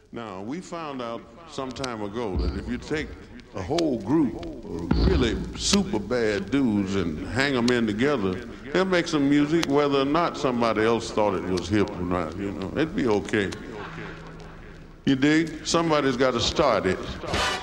Now, we found out some time ago that if you take a whole group of really super bad dudes and hang them in together, they'll make some music whether or not somebody else thought it was hip or not, you know. It'd be okay. You dig? Somebody's got to start it.